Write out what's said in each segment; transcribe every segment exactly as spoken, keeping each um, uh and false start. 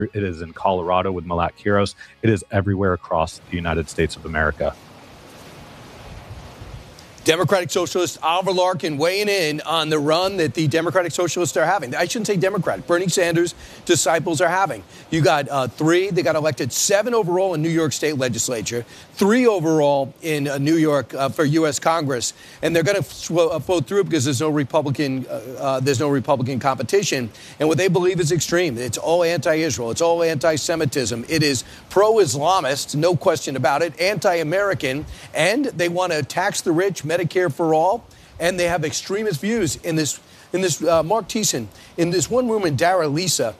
It is in Colorado with Malat Quiros. It is everywhere across the United States of America. Democratic Socialist Oliver Larkin weighing in on the run that the Democratic Socialists are having. I shouldn't say Democratic. Bernie Sanders' disciples are having. You got uh, three. They got elected seven overall in New York State Legislature, three overall in uh, New York uh, for U S Congress, and they're going to f- uh, vote through because there's no Republican. Uh, uh, there's no Republican competition, and what they believe is extreme. It's all anti-Israel. It's all anti-Semitism. It is pro-Islamist, no question about it. Anti-American, and they want to tax the rich. Medicare for all, and they have extremist views in this. In this, uh, Mark Thiessen, in this one woman, Dara Lisa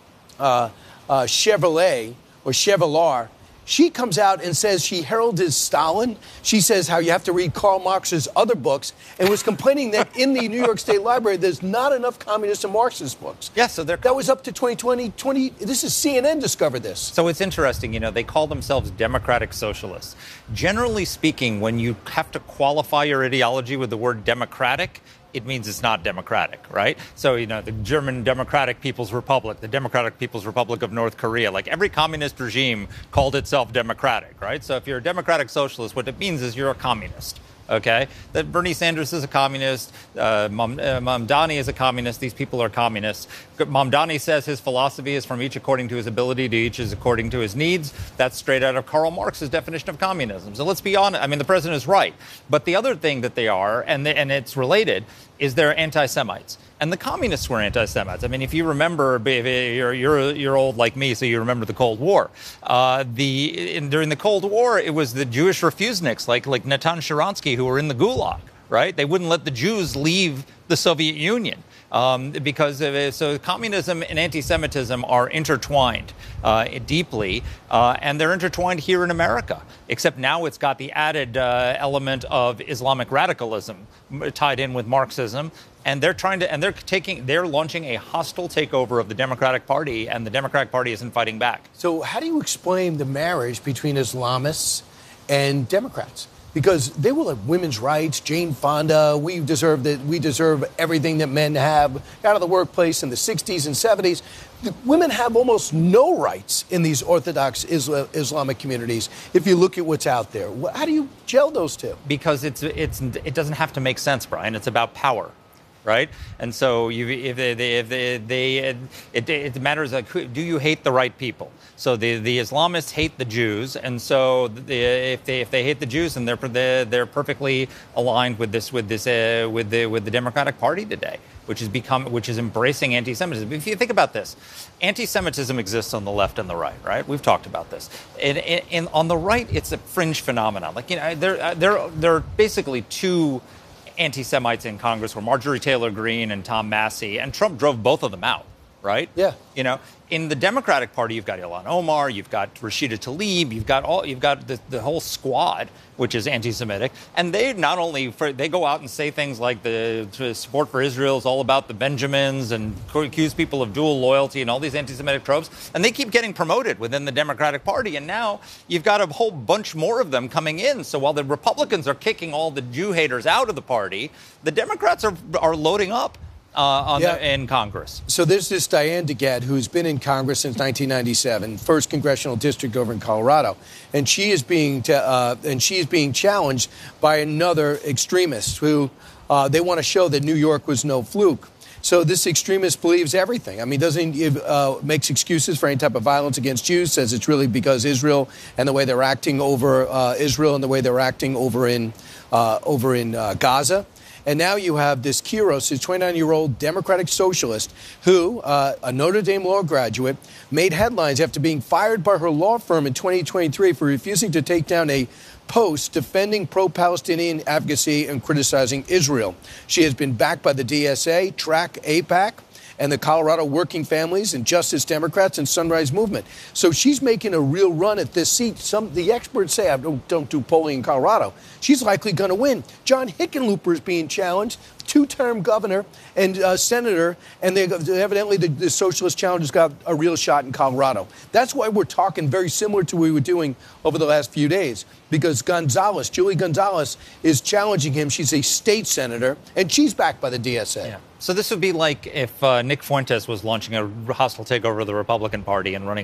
uh, uh, Chevrolet or Chevalier, she comes out and says she heralded Stalin. She says how you have to read Karl Marx's other books, and was complaining that in the New York State Library there's not enough communist and Marxist books. Yeah, so they're that was up to twenty twenty. twenty This is C N N discovered this. So it's interesting, you know, they call themselves democratic socialists. Generally speaking, when you have to qualify your ideology with the word democratic, it means it's not democratic, right? So, you know, the German Democratic People's Republic, the Democratic People's Republic of North Korea, like every communist regime called itself democratic, right? So if you're a democratic socialist, what it means is you're a communist. Okay, that Bernie Sanders is a communist. Uh, Mam, uh, Mamdani is a communist. These people are communists. Mamdani says his philosophy is from each according to his ability, to each is according to his needs. That's straight out of Karl Marx's definition of communism. So let's be honest. I mean, the president is right. But the other thing that they are, and they, and it's related, is they're anti-Semites. And the communists were anti-Semites. I mean, if you remember, you're you're you're old like me, so you remember the Cold War. Uh, the in, during the Cold War, it was the Jewish refuseniks like like Natan Sharansky who were in the Gulag. Right? They wouldn't let the Jews leave the Soviet Union um, because of it. So communism and anti-Semitism are intertwined uh, deeply, uh, and they're intertwined here in America. Except now it's got the added uh, element of Islamic radicalism tied in with Marxism. And they're trying to, and they're taking, they're launching a hostile takeover of the Democratic Party, and the Democratic Party isn't fighting back. So how do you explain the marriage between Islamists and Democrats? Because they will have women's rights, Jane Fonda, we deserve that, we deserve everything that men have out of the workplace in the sixties and seventies. The women have almost no rights in these Orthodox Isla- Islamic communities. If you look at what's out there, how do you gel those two? Because it's it's it doesn't have to make sense, Brian. It's about power. Right, and so you, if they, they, if they, they it, it matters like, who, do you hate the right people? So the, the Islamists hate the Jews, and so the, if they if they hate the Jews, then they're they're, they're perfectly aligned with this with this uh, with the with the Democratic Party today, which is become which is embracing anti-Semitism. If you think about this, anti-Semitism exists on the left and the right. Right, we've talked about this. And, and, and on the right, it's a fringe phenomenon. Like you know, there there there are basically two anti-Semites in Congress were Marjorie Taylor Greene and Tom Massey, and Trump drove both of them out, right? Yeah. You know, in the Democratic Party, you've got Ilhan Omar, you've got Rashida Tlaib, you've got all, you've got the, the whole squad, which is anti-Semitic, and they not only for, they go out and say things like the support for Israel is all about the Benjamins and accuse people of dual loyalty and all these anti-Semitic tropes, and they keep getting promoted within the Democratic Party, and now you've got a whole bunch more of them coming in. So while the Republicans are kicking all the Jew haters out of the party, the Democrats are are loading up. Uh, on yeah. the, in Congress. So there's this Diane DeGette who's been in Congress since nineteen ninety-seven, first congressional district over in Colorado, and she is being t- uh, and she is being challenged by another extremist who uh, they want to show that New York was no fluke. So this extremist believes everything. I mean, doesn't uh, makes excuses for any type of violence against Jews. Says it's really because Israel and the way they're acting over uh, Israel and the way they're acting over in uh, over in uh, Gaza. And now you have this Quiros, this twenty-nine-year-old Democratic socialist who, uh, a Notre Dame law graduate, made headlines after being fired by her law firm in twenty twenty-three for refusing to take down a post defending pro-Palestinian advocacy and criticizing Israel. She has been backed by the D S A, TRAC, AIPAC, and the Colorado Working Families and Justice Democrats and Sunrise Movement. So she's making a real run at this seat. Some the experts say, I don't, don't do polling in Colorado. She's likely going to win. John Hickenlooper is being challenged. two-term governor and uh, senator, and they evidently the, the socialist challenge has got a real shot in Colorado. That's why we're talking very similar to what we were doing over the last few days, because Gonzalez, Julie Gonzalez, is challenging him. She's a state senator, and she's backed by the D S A. Yeah. So this would be like if uh, Nick Fuentes was launching a hostile takeover of the Republican Party and running